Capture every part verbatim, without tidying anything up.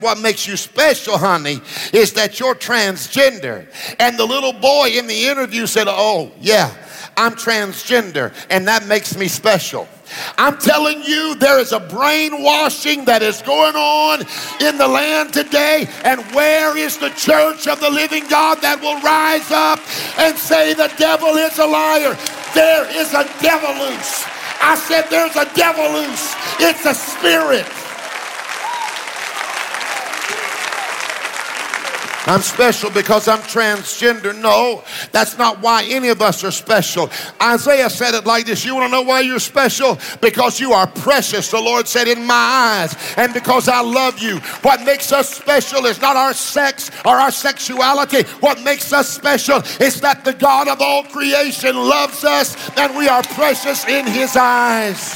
What makes you special, honey, is that you're transgender. And the little boy in the interview said, oh, yeah, I'm transgender, and that makes me special. I'm telling you, there is a brainwashing that is going on in the land today. And where is the church of the living God that will rise up and say the devil is a liar? There is a devil loose. I said there's a devil loose. It's a spirit. I'm special because I'm transgender. No, that's not why any of us are special. Isaiah said it like this. You want to know why you're special? Because you are precious, the Lord said, in my eyes, and because I love you. What makes us special is not our sex or our sexuality. What makes us special is that the God of all creation loves us and we are precious in his eyes.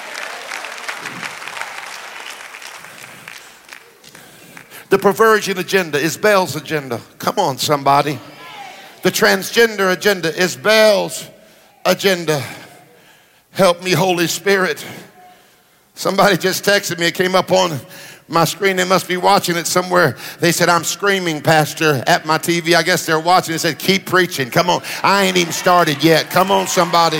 The perversion agenda is Baal's agenda. Come on, somebody. The transgender agenda is Baal's agenda. Help me, Holy Spirit. Somebody just texted me. It came up on my screen. They must be watching it somewhere. They said, I'm screaming, Pastor, at my T V. I guess they're watching. They said, keep preaching. Come on. I ain't even started yet. Come on, somebody.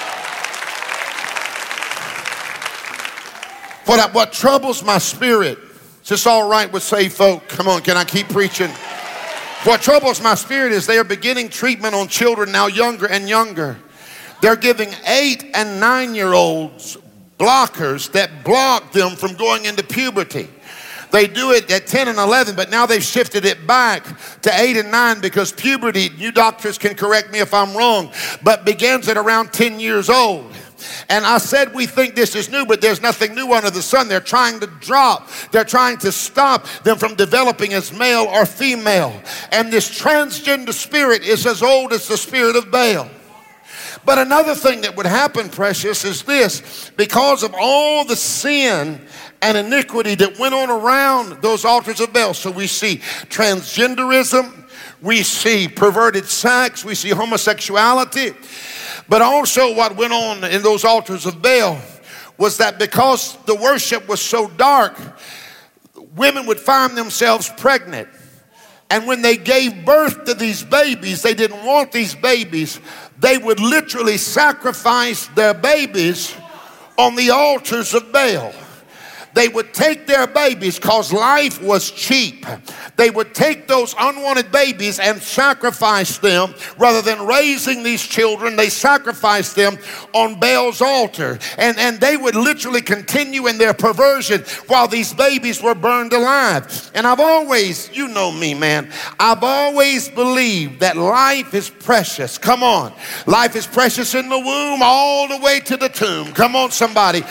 What, what troubles my spirit, is this all right with saved folk? Come on, can I keep preaching? What troubles my spirit is they are beginning treatment on children now younger and younger. They're giving eight and nine-year-olds blockers that block them from going into puberty. They do it at ten and eleven, but now they've shifted it back to eight and nine because puberty, you doctors can correct me if I'm wrong, but begins at around ten years old. And I said we think this is new, but there's nothing new under the sun. They're trying to drop. They're trying to stop them from developing as male or female. And this transgender spirit is as old as the spirit of Baal. But another thing that would happen, precious, is this. Because of all the sin and iniquity that went on around those altars of Baal. So we see transgenderism. We see perverted sex. We see homosexuality. But also what went on in those altars of Baal was that because the worship was so dark, women would find themselves pregnant. And when they gave birth to these babies, they didn't want these babies. They would literally sacrifice their babies on the altars of Baal. They would take their babies because life was cheap. They would take those unwanted babies and sacrifice them. Rather than raising these children, they sacrificed them on Baal's altar. And, and they would literally continue in their perversion while these babies were burned alive. And I've always, you know me, man, I've always believed that life is precious. Come on. Life is precious in the womb all the way to the tomb. Come on, somebody.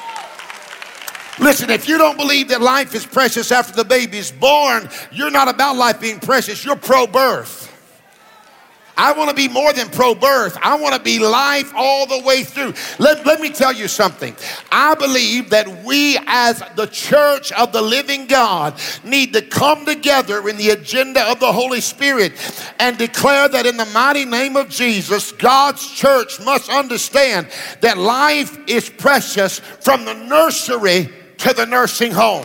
Listen, if you don't believe that life is precious after the baby's born, you're not about life being precious. You're pro-birth. I want to be more than pro-birth. I want to be life all the way through. Let, let me tell you something. I believe that we as the church of the living God need to come together in the agenda of the Holy Spirit and declare that in the mighty name of Jesus, God's church must understand that life is precious from the nursery to the nursing home.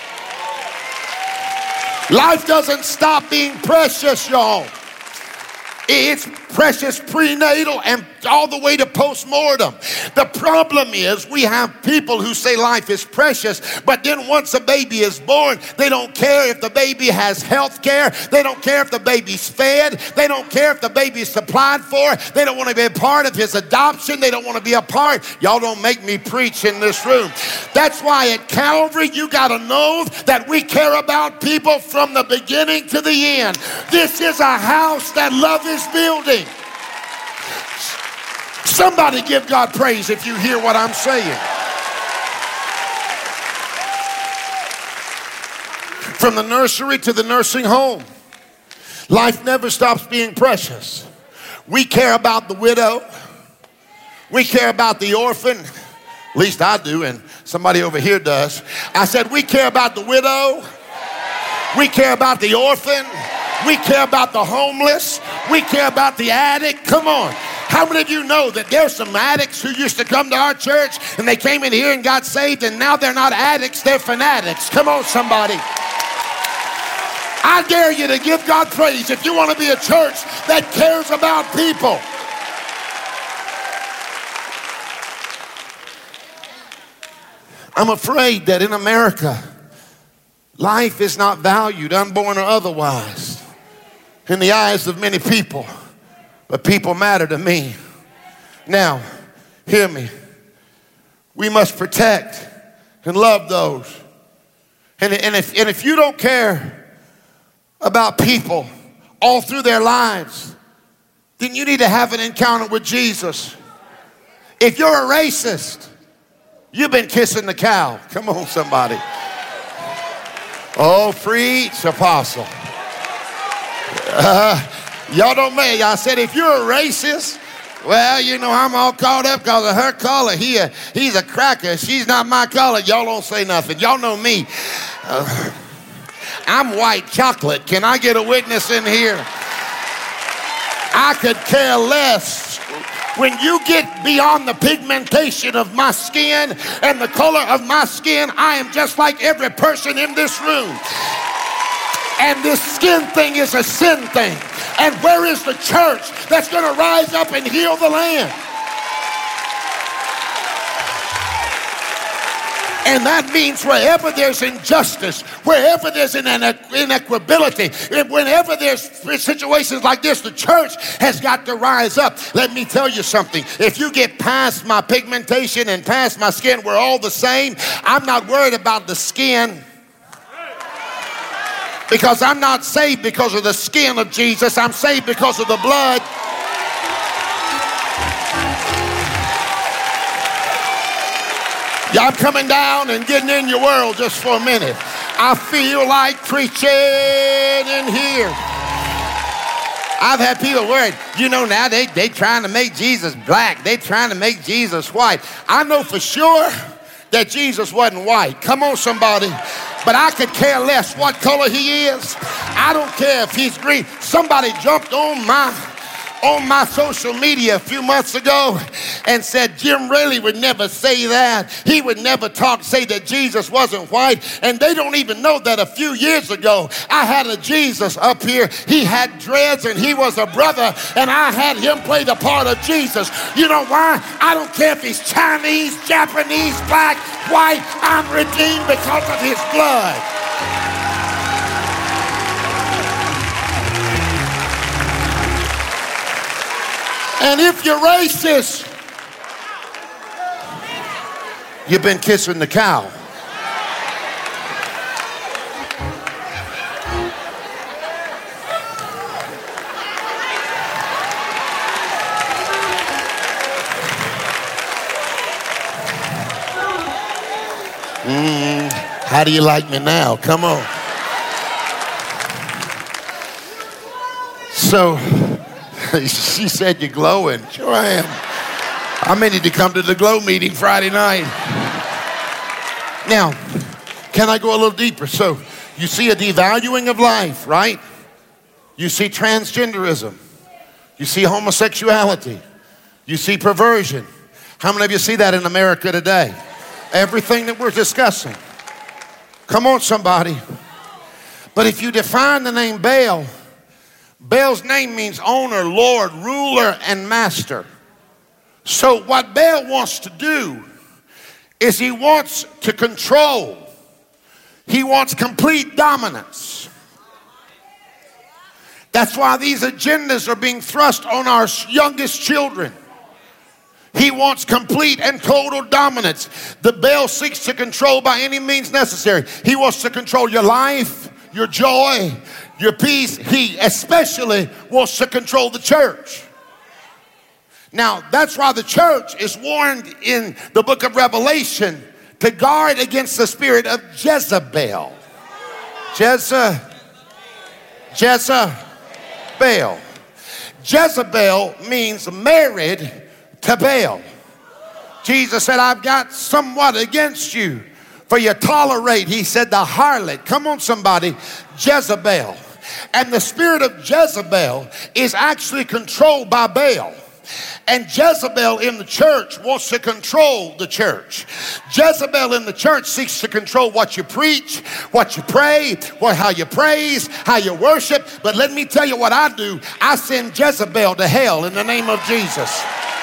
Life doesn't stop being precious, y'all. It's precious prenatal and all the way to postmortem. The problem is we have people who say life is precious, but then once a baby is born, they don't care if the baby has health care. They don't care if the baby's fed. They don't care if the baby's supplied for. They don't want to be a part of his adoption. They don't want to be a part. Y'all don't make me preach in this room. That's why at Calvary, you got to know that we care about people from the beginning to the end. This is a house that love is building. Somebody give God praise if you hear what I'm saying. From the nursery to the nursing home, life never stops being precious. We care about the widow. We care about the orphan. At least I do, and somebody over here does. I said we care about the widow. We care about the orphan. We care about the homeless. We care about the addict. Come on. How many of you know that there's some addicts who used to come to our church and they came in here and got saved, and now they're not addicts, they're fanatics? Come on, somebody. I dare you to give God praise if you want to be a church that cares about people. I'm afraid that in America, life is not valued, unborn or otherwise, in the eyes of many people. But people matter to me. Now, hear me. We must protect and love those. And, and, if, and if you don't care about people all through their lives, then you need to have an encounter with Jesus. If you're a racist, you've been kissing the cow. Come on, somebody. Oh, preach, apostle. Uh, y'all don't make. I said, if you're a racist, well, you know, I'm all caught up because of her color. He a, he's a cracker. She's not my color. Y'all don't say nothing. Y'all know me. Uh, I'm white chocolate. Can I get a witness in here? I could care less. When you get beyond the pigmentation of my skin and the color of my skin, I am just like every person in this room. And this skin thing is a sin thing. And where is the church that's going to rise up and heal the land? And that means wherever there's injustice, wherever there's an inequality, whenever there's situations like this, the church has got to rise up. Let me tell you something. If you get past my pigmentation and past my skin, we're all the same. I'm not worried about the skin, because I'm not saved because of the skin of Jesus. I'm saved because of the blood. Y'all coming down and getting in your world just for a minute. I feel like preaching in here. I've had people worried. You know, now they they trying to make Jesus black. They trying to make Jesus white. I know for sure that Jesus wasn't white. Come on, somebody. But I could care less what color he is. I don't care if he's green. Somebody jumped on my on my social media a few months ago and said Jim Raley would never say that. He would never talk, say that Jesus wasn't white. And they don't even know that a few years ago, I had a Jesus up here. He had dreads and he was a brother, and I had him play the part of Jesus. You know why? I don't care if he's Chinese, Japanese, black, white. I'm redeemed because of his blood. And if you're racist, you've been kissing the cow. Mm, how do you like me now? Come on. So, she said you're glowing. Sure I am. I may need to come to the glow meeting Friday night. Now, can I go a little deeper? So, you see a devaluing of life, right? You see transgenderism. You see homosexuality. You see perversion. How many of you see that in America today? Everything that we're discussing. Come on, somebody. But if you define the name Baal, Baal's name means owner, Lord, ruler, and master. So what Baal wants to do is he wants to control. He wants complete dominance. That's why these agendas are being thrust on our youngest children. He wants complete and total dominance. The Baal seeks to control by any means necessary. He wants to control your life, your joy, your peace. He especially wants to control the church. Now, that's why the church is warned in the book of Revelation to guard against the spirit of Jezebel. Jezebel. Jezebel. Jezebel means married to Baal. Jesus said, I've got somewhat against you, for you tolerate, he said, the harlot. Come on, somebody. Jezebel. And the spirit of Jezebel is actually controlled by Baal. And Jezebel in the church wants to control the church. Jezebel in the church seeks to control what you preach, what you pray, what, how you praise, how you worship. But let me tell you what I do. I send Jezebel to hell in the name of Jesus.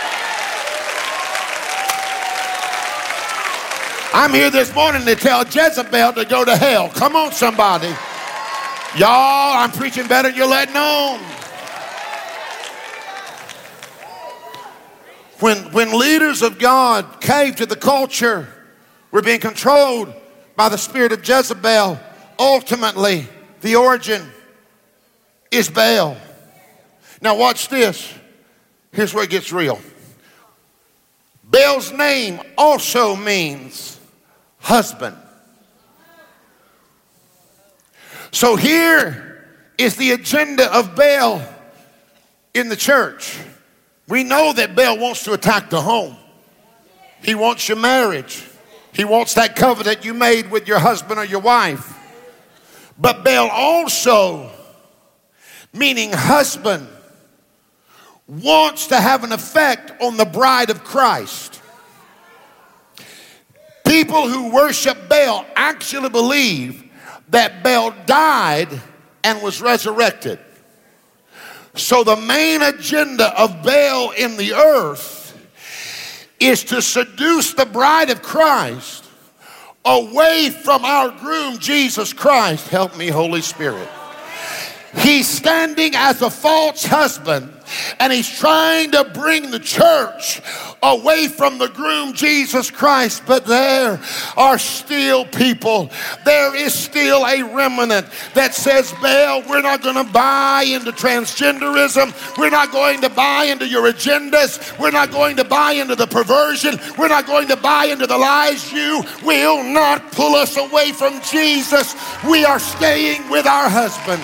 I'm here this morning to tell Jezebel to go to hell. Come on, somebody. Y'all, I'm preaching better than you're letting on. When, when leaders of God cave to the culture, we're being controlled by the spirit of Jezebel. Ultimately, the origin is Baal. Now watch this. Here's where it gets real. Baal's name also means husband. So here is the agenda of Baal in the church. We know that Baal wants to attack the home. He wants your marriage. He wants that covenant you made with your husband or your wife. But Baal also, meaning husband, wants to have an effect on the bride of Christ. People who worship Baal actually believe that Baal died and was resurrected. So the main agenda of Baal in the earth is to seduce the bride of Christ away from our groom, Jesus Christ. Help me, Holy Spirit. He's standing as a false husband, and he's trying to bring the church away from the groom, Jesus Christ. But there are still people, there is still a remnant that says, Baal, we're not going to buy into transgenderism. We're not going to buy into your agendas. We're not going to buy into the perversion. We're not going to buy into the lies. You will not pull us away from Jesus. We are staying with our husband.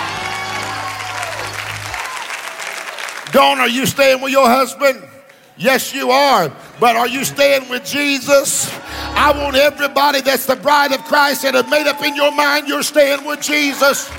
Dawn, are you staying with your husband? Yes, you are. But are you staying with Jesus? I want everybody that's the bride of Christ that have made up in your mind you're staying with Jesus.